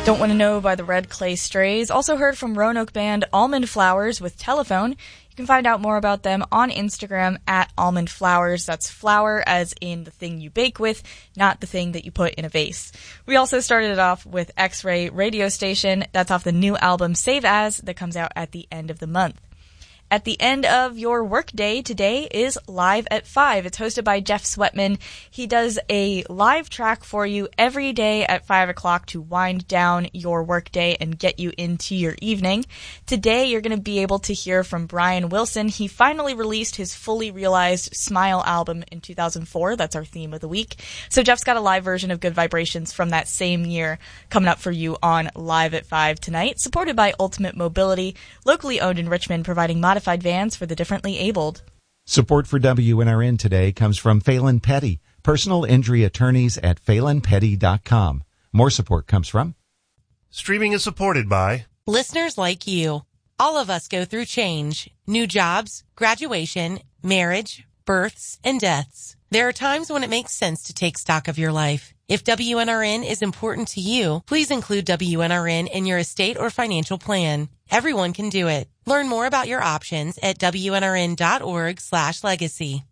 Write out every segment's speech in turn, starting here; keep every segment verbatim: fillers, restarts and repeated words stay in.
Don't Want to Know by the Red Clay Strays. Also heard from Roanoke band Almond Flowers with Telephone. You can find out more about them on Instagram at Almond Flowers. That's flour as in the thing you bake with, not the thing that you put in a vase. We also started it off with X-Ray Radio Station. That's off the new album Save As that comes out at the end of the month. At the end of your workday today is Live at five. It's hosted by Jeff Sweatman. He does a live track for you every day at five o'clock to wind down your workday and get you into your evening. Today, you're going to be able to hear from Brian Wilson. He finally released his Fully Realized Smile album in two thousand four. That's our theme of the week. So Jeff's got a live version of Good Vibrations from that same year coming up for you on Live at five tonight, supported by Ultimate Mobility, locally owned in Richmond, providing modified vans for the differently abled. Support for W N R N today comes from Phelan Petty, personal injury attorneys at phelan petty dot com. More support comes from... Streaming is supported by... listeners like you. All of us go through change, new jobs, graduation, marriage, births, and deaths. There are times when it makes sense to take stock of your life. If W N R N is important to you, please include W N R N in your estate or financial plan. Everyone can do it. Learn more about your options at W N R N dot org slash legacy.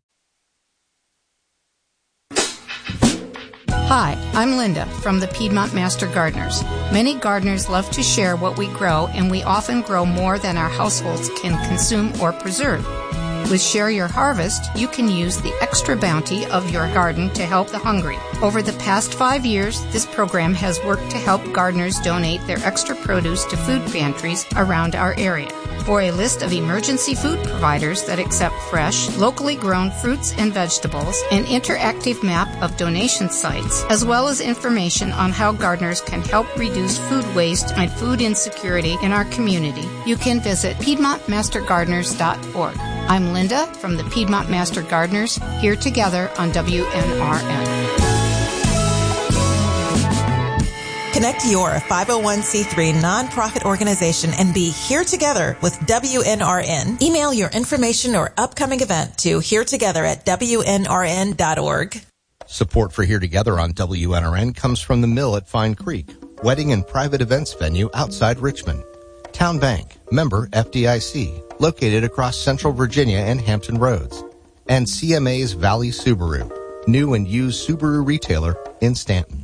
Hi, I'm Linda from the Piedmont Master Gardeners. Many gardeners love to share what we grow, and we often grow more than our households can consume or preserve. With Share Your Harvest, you can use the extra bounty of your garden to help the hungry. Over the past five years, this program has worked to help gardeners donate their extra produce to food pantries around our area. For a list of emergency food providers that accept fresh, locally grown fruits and vegetables, an interactive map of donation sites, as well as information on how gardeners can help reduce food waste and food insecurity in our community, you can visit piedmont master gardeners dot org. I'm Linda from the Piedmont Master Gardeners, here together on W N R N. Connect your five oh one c three nonprofit organization and be here together with W N R N. Email your information or upcoming event to here together at W N R N dot org. Support for Here Together on W N R N comes from the Mill at Fine Creek, wedding and private events venue outside Richmond. Town Bank, member F D I C, located across Central Virginia and Hampton Roads. And C M A's Valley Subaru, new and used Subaru retailer in Stanton.